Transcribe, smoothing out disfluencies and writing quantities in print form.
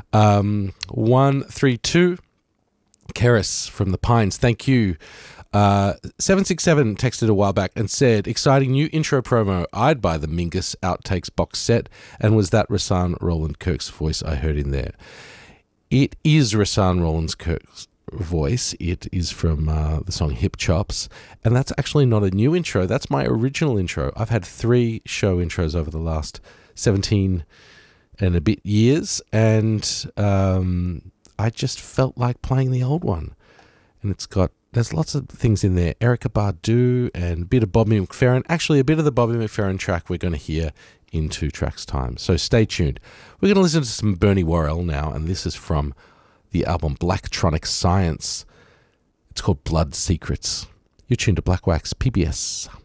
132, Keris from the Pines. Thank you. 767 texted a while back and said, exciting new intro promo. I'd buy the Mingus Outtakes box set. And was that Rahsaan Roland Kirk's voice I heard in there? It is Rahsaan Roland Kirk's voice. It is from the song Hip Chops. And that's actually not a new intro. That's my original intro. I've had 3 show intros over the last 17 and a bit years. And I just felt like playing the old one. And there's lots of things in there. Erykah Badu and a bit of Bobby McFerrin. Actually, a bit of the Bobby McFerrin track we're going to hear in 2 tracks' time. So stay tuned. We're going to listen to some Bernie Worrell now, and this is from the album Blacktronic Science. It's called Blood Secrets. You're tuned to Black Wax PBS.